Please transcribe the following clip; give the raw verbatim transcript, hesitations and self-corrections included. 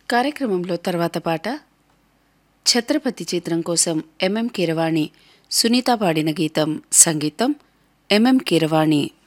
కార్యక్రమంలో తర్వాత పాట ఛత్రపతి చిత్రం కోసం ఎంఎం కీరవాణి సునీత పాడిన గీతం. సంగీతం ఎంఎం కీరవాణి.